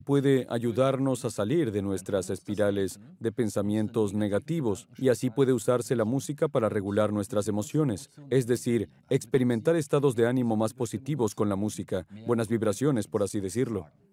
puede ayudarnos a salir de nuestras espirales de pensamientos negativos y así puede usarse la música para regular nuestras emociones, es decir, experimentar estados de ánimo más positivos con la música, buenas vibraciones, por así decirlo.